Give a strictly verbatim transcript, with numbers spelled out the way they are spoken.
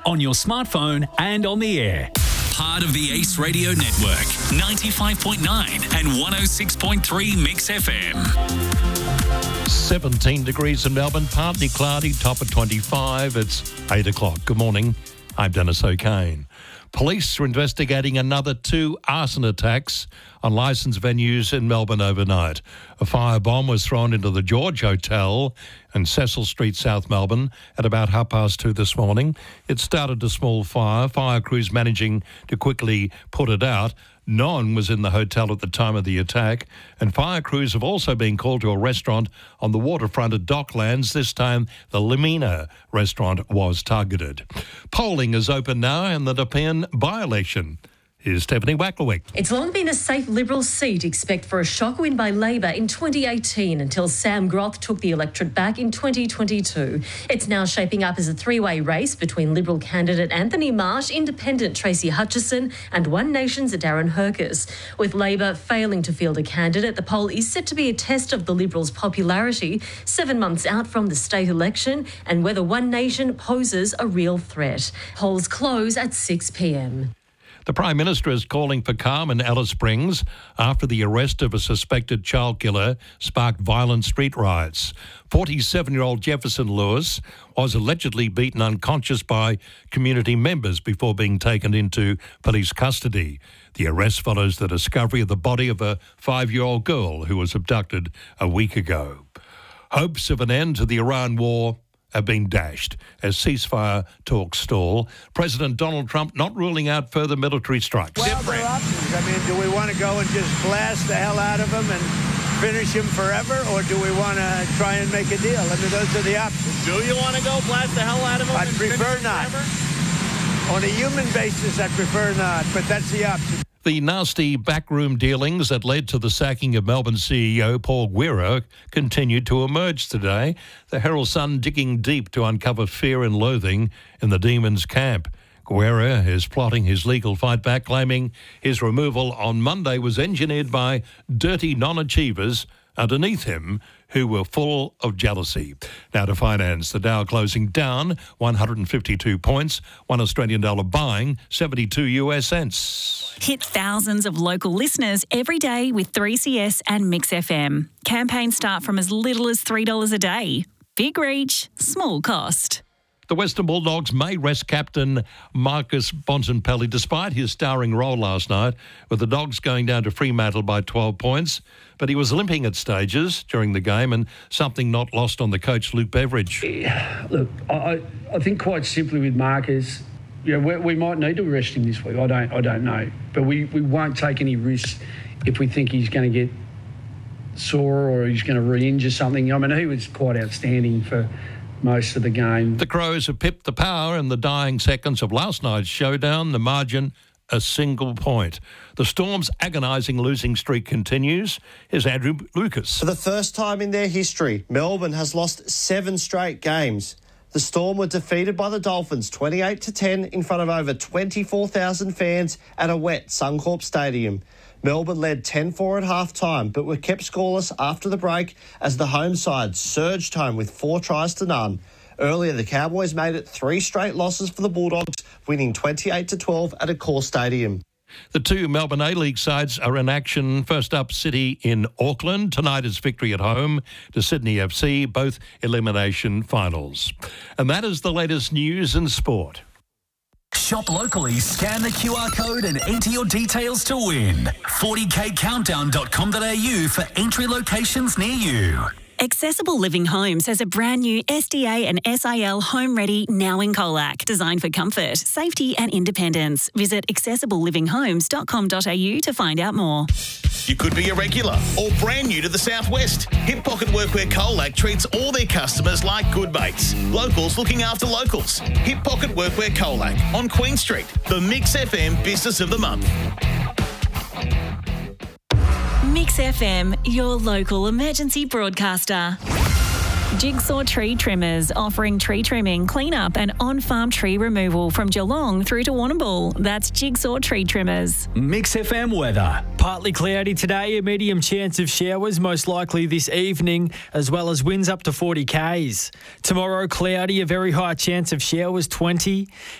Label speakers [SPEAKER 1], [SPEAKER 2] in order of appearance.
[SPEAKER 1] on your smartphone and on the air. Part of the Ace Radio Network, ninety-five point nine and one oh six point three Mix F M.
[SPEAKER 2] seventeen degrees in Melbourne, partly cloudy, top of twenty-five. It's eight o'clock. Good morning. I'm Dennis O'Kane. Police are investigating another two arson attacks on licensed venues in Melbourne overnight. A firebomb was thrown into the George Hotel in Cecil Street, South Melbourne, at about half past two this morning. It started a small fire, fire crews managing to quickly put it out. No one was in the hotel at the time of the attack, and fire crews have also been called to a restaurant on the waterfront at Docklands. This time, the Lamina restaurant was targeted. Polling is open now in the Nepean by-election. Here's Stephanie Wacklewick.
[SPEAKER 3] It's long been a safe Liberal seat, except for a shock win by Labor in twenty eighteen until Sam Groth took the electorate back in twenty twenty-two. It's now shaping up as a three-way race between Liberal candidate Anthony Marsh, Independent Tracy Hutchison and One Nation's Darren Hercus. With Labor failing to field a candidate, the poll is set to be a test of the Liberals' popularity seven months out from the state election and whether One Nation poses a real threat. Polls close at six p.m.
[SPEAKER 2] The Prime Minister is calling for calm in Alice Springs after the arrest of a suspected child killer sparked violent street riots. forty-seven-year-old Jefferson Lewis was allegedly beaten unconscious by community members before being taken into police custody. The arrest follows the discovery of the body of a five-year-old girl who was abducted a week ago. Hopes of an end to the Iran war have been dashed as ceasefire talks stall. President Donald Trump not ruling out further military strikes.
[SPEAKER 4] Well, there are options. I mean, do we want to go and just blast the hell out of him and finish him forever, or do we want to try and make a deal? I mean, those are the options.
[SPEAKER 5] Do you want to go blast the hell out of him?
[SPEAKER 4] I prefer not. Forever? On a human basis, I prefer not, but that's the option.
[SPEAKER 2] The nasty backroom dealings that led to the sacking of Melbourne C E O Paul Guerra continued to emerge today. The Herald Sun digging deep to uncover fear and loathing in the Demons camp. Guerra is plotting his legal fight back, claiming his removal on Monday was engineered by dirty non-achievers underneath him who were full of jealousy. Now to finance, the Dow closing down one hundred fifty-two points, one Australian dollar buying seventy-two U S cents.
[SPEAKER 6] Hit thousands of local listeners every day with three C S and Mix F M. Campaigns start from as little as three dollars a day. Big reach, small cost.
[SPEAKER 2] The Western Bulldogs may rest captain Marcus Bontempelli despite his starring role last night, with the Dogs going down to Fremantle by twelve points. But he was limping at stages during the game, and something not lost on the coach, Luke Beveridge.
[SPEAKER 7] Yeah, look, I, I think quite simply with Marcus, you know, we, we might need to rest him this week. I don't, I don't know, but we, we won't take any risks if we think he's going to get sore or he's going to re-injure something. I mean, he was quite outstanding for most of the game.
[SPEAKER 2] The Crows have pipped the power in the dying seconds of last night's showdown. The margin, a single point. The Storm's agonising losing streak continues. Here's Andrew Lucas.
[SPEAKER 8] For the first time in their history, Melbourne has lost seven straight games. The Storm were defeated by the Dolphins twenty-eight to ten in front of over twenty-four thousand fans at a wet Suncorp Stadium. Melbourne led ten four at half-time, but were kept scoreless after the break as the home side surged home with four tries to none. Earlier, the Cowboys made it three straight losses for the Bulldogs, winning twenty-eight to twelve at Accor Stadium.
[SPEAKER 2] The two Melbourne A-League sides are in action. First up, City in Auckland. Tonight is victory at home to Sydney F C, both elimination finals. And that is the latest news in sport.
[SPEAKER 1] Shop locally, scan the Q R code and enter your details to win. forty k countdown dot com dot a u for entry locations near you.
[SPEAKER 6] Accessible Living Homes has a brand new S D A and S I L Home Ready now in Colac, designed for comfort, safety and independence. Visit accessible living homes dot com dot a u to find out more.
[SPEAKER 5] You could be a regular or brand new to the Southwest. Hip Pocket Workwear Colac treats all their customers like good mates. Locals looking after locals. Hip Pocket Workwear Colac on Queen Street, the Mix F M Business of the Month.
[SPEAKER 6] Mix F M, your local emergency broadcaster. Jigsaw Tree Trimmers, offering tree trimming, cleanup and on-farm tree removal from Geelong through to Warrnambool. That's Jigsaw Tree Trimmers.
[SPEAKER 9] Mix F M weather. Partly cloudy today, a medium chance of showers, most likely this evening, as well as winds up to forty kays. Tomorrow, cloudy, a very high chance of showers, twenty.